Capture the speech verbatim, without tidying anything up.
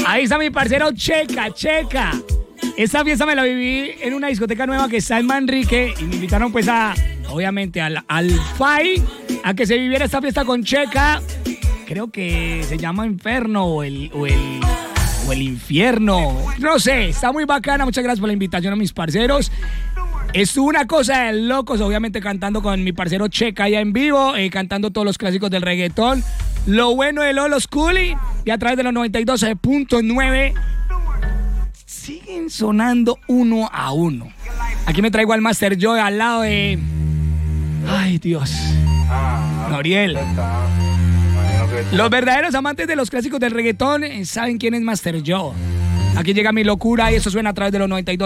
Ahí está mi parcero Checa, Checa. Esta fiesta me la viví en una discoteca nueva que está en Manrique y me invitaron pues a, obviamente, al, al F A I a que se viviera esta fiesta con Checa. Creo que se llama Inferno o el, o el, o el Infierno. No sé, está muy bacana. Muchas gracias por la invitación a mis parceros. Estuvo una cosa de locos, obviamente cantando con mi parcero Checa allá en vivo, eh, cantando todos los clásicos del reggaetón. Lo bueno de Lolo Schoolly y a través de los noventa y dos punto nueve siguen sonando uno a uno. Aquí me traigo al Master Joe al lado de... Ay, Dios. Gabriel. Los verdaderos amantes de los clásicos del reggaetón saben quién es Master Joe. Aquí llega mi locura y eso suena a través de los noventa y dos.